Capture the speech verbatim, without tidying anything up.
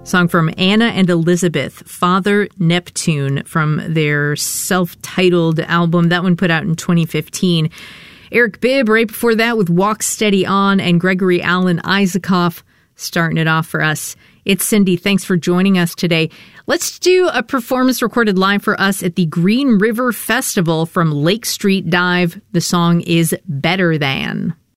Song from Anna and Elizabeth, Father Neptune, from their self-titled album. That one put out in twenty fifteen. Eric Bibb right before that with Walk Steady On, and Gregory Alan Isakov starting it off for us. It's Cindy. Thanks for joining us today. Let's do a performance recorded live for us at the Green River Festival from Lake Street Dive. The song is Better Than.